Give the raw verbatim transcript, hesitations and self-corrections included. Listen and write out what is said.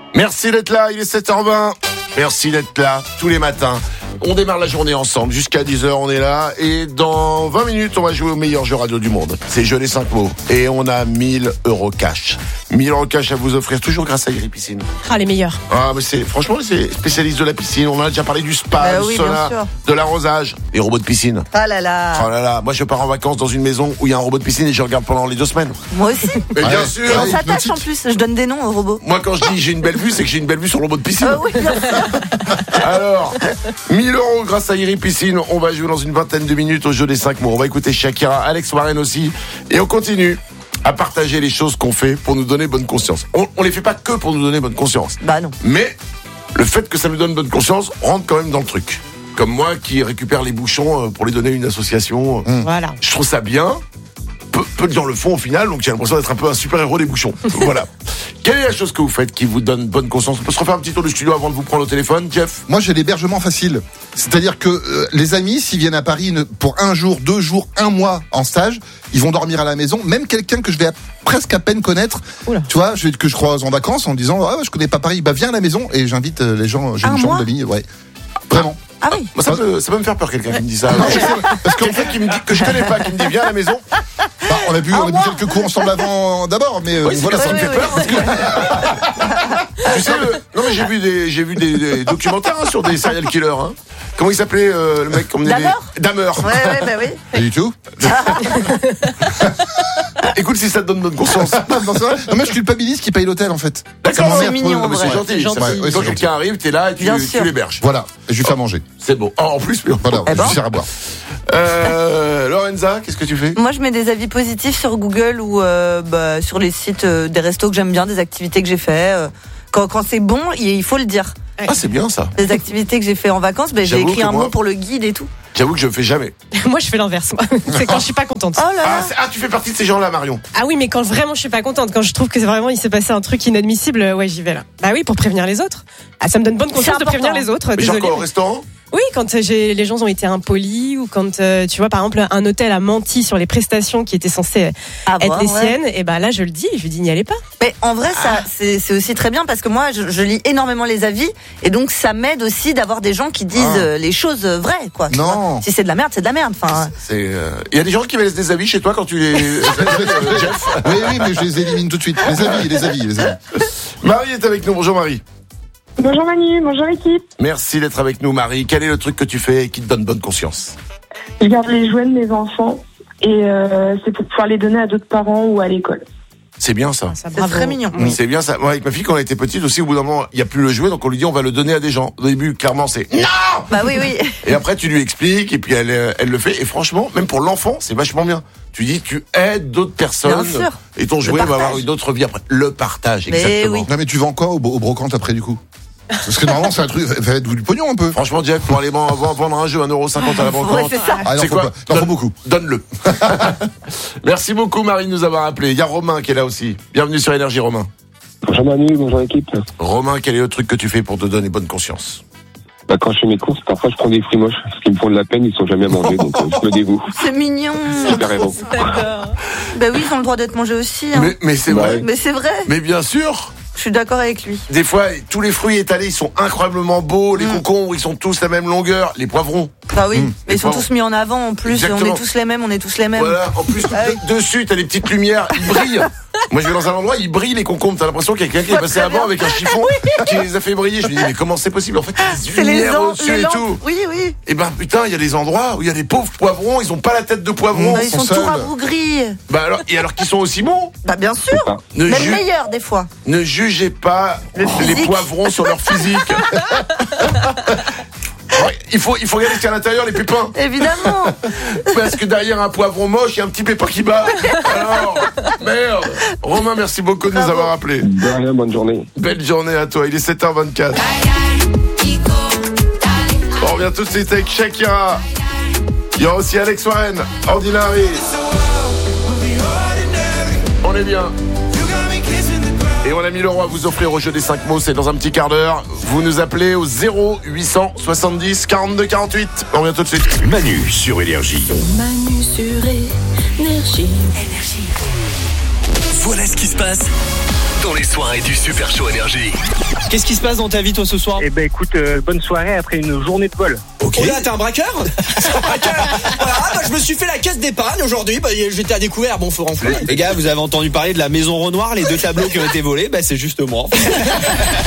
Merci d'être là, il est sept heures vingt. Merci d'être là tous les matins. On démarre la journée ensemble, jusqu'à dix heures on est là. Et dans vingt minutes, on va jouer au meilleur jeu radio du monde. C'est Jeu les cinq mots. Et on a mille euros cash. mille euros cash à vous offrir, toujours grâce à Iri Piscine. Ah, les meilleurs. Ah, mais c'est, franchement, c'est spécialiste de la piscine. On en a déjà parlé du spa, Bah du oui, sauna, bien sûr. de l'arrosage. Les robots de piscine. Ah là là. Oh là là, moi je pars en vacances dans une maison où il y a un robot de piscine et je regarde pendant les deux semaines. Moi aussi. Mais bien Ouais. sûr. Et on Ouais, s'attache hypnotique. en plus. Je donne des noms aux robots. Moi quand je dis j'ai une belle vue, c'est que j'ai une belle vue sur le robot de piscine. Ah oui, bien sûr. Alors, mille euros grâce à Iri Piscine. On va jouer dans une vingtaine de minutes au jeu des cinq mots. On va écouter Shakira, Alex Warren aussi. Et on continue à partager les choses qu'on fait pour nous donner bonne conscience. On, on les fait pas que pour nous donner bonne conscience. Bah non. Mais le fait que ça nous donne bonne conscience rentre quand même dans le truc. Comme moi qui récupère les bouchons pour les donner à une association. Mmh. Voilà. Je trouve ça bien. Peu, peu de gens le font au final, donc j'ai l'impression d'être un peu un super-héros des bouchons. Voilà. Quelle est la chose que vous faites qui vous donne bonne conscience? On peut se refaire un petit tour du studio avant de vous prendre au téléphone, Jeff? Moi, j'ai l'hébergement facile. C'est-à-dire que euh, les amis, s'ils viennent à Paris ne- pour un jour, deux jours, un mois en stage, ils vont dormir à la maison. Même quelqu'un que je vais à- presque à peine connaître, Oula. tu vois, je, que je croise en vacances en disant ah, je connais pas Paris, bah viens à la maison et j'invite euh, les gens. J'ai Un une chambre mois d'amis, ouais. Vraiment. Ah oui. Moi, ça, peut, ça peut me faire peur, quelqu'un qui me dit ça. Parce que Quelqu'un qui me dit que je connais pas, qui me dit viens à la maison. bah, on a bu, on a bu quelques cours ensemble avant d'abord, mais euh, Oui, c'est voilà, ça ça me me fait fait peur. parce que- tu sais, le- non mais j'ai vu des, j'ai vu des, des documentaires hein, sur des serial killers. Hein. Comment il s'appelait euh, le mec qu'on menait Dahmer des... Dahmer. Ouais, ouais, bah oui. Pas du tout. Écoute, si ça te donne bonne conscience. Non, non, c'est vrai. Non, moi je culpabilise qui paye l'hôtel en fait. D'accord, Ça m'emmerde, c'est mignon, trop. en mais vrai. c'est gentil. C'est gentil. Ça- Ouais, ouais, Quand c'est quelqu'un arrive, t'es là et tu, Bien tu sûr. l'héberges. Voilà, et je lui fais à manger. C'est bon. Oh, en plus, mais Voilà, Eh je ben. lui sers à boire. euh, Lorenza, qu'est-ce que tu fais? Moi, je mets des avis positifs sur Google ou euh, bah, sur les sites euh, des restos que j'aime bien, des activités que j'ai fait. euh. Quand, quand c'est bon, il il faut le dire. Ah, c'est bien ça. Des activités que j'ai fait en vacances, bah, j'ai J'avoue écrit que un moi- mot pour le guide et tout. J'avoue que je le fais jamais. Moi, je fais l'inverse. moi. C'est quand je suis pas contente. Oh là Ah, là. c'est- ah, tu fais partie de ces gens-là, Marion. Ah oui, mais quand vraiment je suis pas contente, quand je trouve que c'est vraiment il s'est passé un truc inadmissible, euh, ouais, j'y vais là. Bah oui, pour prévenir les autres. Ah, ça me donne bonne conscience C'est de prévenir important. les autres. Mais genre Désolée. quoi, au restaurant? Oui, quand euh, j'ai, les gens ont été impolis ou quand euh, tu vois par exemple un hôtel a menti sur les prestations qui étaient censées À être voir, les ouais. siennes, et bah là je le dis, je lui dis n'y allez pas. Mais en vrai, ça, c'est, c'est aussi très bien parce que moi, je, je lis énormément les avis et donc ça m'aide aussi d'avoir des gens qui disent Ah. euh, les choses vraies, quoi. tu Non. vois. Si c'est de la merde, c'est de la merde. Enfin, C'est. euh, Il y a des gens qui laissent des avis chez toi quand tu les. Euh, Jeff. Oui, oui, mais je les élimine tout de suite. Les avis, les avis, les avis. Marie est avec nous. Bonjour Marie. Bonjour Manu, bonjour l'équipe. Merci d'être avec nous, Marie. Quel est le truc que tu fais qui te donne bonne conscience? Je garde les jouets de mes enfants et euh, c'est pour pouvoir les donner à d'autres parents ou à l'école. C'est bien ça. Ça, c'est bravo. très mignon. C'est bien ça. Moi, avec ma fille, quand elle était petite aussi, au bout d'un moment, il n'y a plus le jouet, donc on lui dit on va le donner à des gens. Au début, clairement, c'est non. Bah oui, oui. Et après, tu lui expliques, et puis elle, euh, elle le fait. Et franchement, même pour l'enfant, c'est vachement bien. Tu dis, tu aides d'autres personnes. Bien sûr. Et ton Le jouet va partage. avoir une autre vie après. Le partage, Mais exactement. oui. Non, mais tu vends quoi au, au brocante après du coup? Parce que normalement, c'est un truc. Faites vous du pognon un peu. Franchement, Jeff, pour aller vendre vendre un jeu à un euro cinquante à la banque, Ouais, c'est ça. Ah, il en c'est faut quoi pas. Il en faut Donne- beaucoup. Donne-le. Merci beaucoup, Marie, de nous avoir appelé. Il y a Romain qui est là aussi. Bienvenue sur Énergie, Romain. Bonjour Manu, bonjour équipe. Romain, quel est le truc que tu fais pour te donner bonne conscience? Bah, quand je fais mes courses, parfois je prends des fruits moches parce qu'ils me font de la peine, ils sont jamais à manger, donc euh, je me dévoue. C'est mignon. Super héros. D'accord. Bah oui, ils ont le droit d'être mangés aussi. Hein. Mais, mais c'est Bah vrai. oui. Mais c'est vrai. Mais bien sûr. Je suis d'accord avec lui. Des fois, tous les fruits étalés, ils sont incroyablement beaux. Les Mm. concombres, ils sont tous la même longueur. Les poivrons. Bah oui. Mmh. Mais ils sont Bravo. tous mis en avant en plus. Exactement. On est tous les mêmes, on est tous les mêmes. Voilà. En plus, Ah oui. de- dessus, t'as les petites lumières. Ils brillent. Moi, je vais dans un endroit, ils brillent les concombres. T'as l'impression qu'il y a quelqu'un qui est Ouais, passé très avant bien. avec un chiffon qui les a fait briller. Je me dis, mais comment c'est possible? En fait, il y a C'est des les, lumières ans, au-dessus les et lampes. tout. Oui, oui. Et ben, putain, il y a des endroits où il y a des pauvres poivrons. Ils ont pas la tête de poivron. Bah, ils sont sont tout seuls. rabougris. Bah alors, et alors qu'ils sont aussi bons. Bah bien sûr. pas. Ne, Même ju- meilleur des fois. ne jugez pas Le les physique. poivrons sur leur physique. Ouais, il faut, il faut regarder ce qu'il y a à l'intérieur, les pépins. Évidemment. Parce que derrière un poivron moche, il y a un petit pépin qui bat. Alors, merde. Romain, merci beaucoup de nous Bravo. avoir appelés. De rien, bonne journée. Belle journée à toi. Il est sept heures vingt-quatre. On revient tout de suite avec Shakira. Il y aura aussi Alex Warren, Ordinary. On est bien. Et on a mille euros à vous offrir au jeu des cinq mots, c'est dans un petit quart d'heure. Vous nous appelez au zéro huit cent soixante-dix quarante-deux quarante-huit. On revient tout de suite. Manu sur Énergie. Manu sur Énergie. Voilà ce qui se passe dans les soirées du Super Show Énergie. Qu'est-ce qui se passe dans ta vie toi ce soir? Eh ben écoute, euh, bonne soirée après une journée de vol. Ok. Oh là, t'es un braqueur? un braqueur. Voilà, bah, je me suis fait la caisse d'épargne aujourd'hui. Bah, j'étais à découvert, bon feu en feu. Les gars, vous avez entendu parler de la maison Renoir, les deux tableaux qui ont été volés? Bah, c'est juste moi.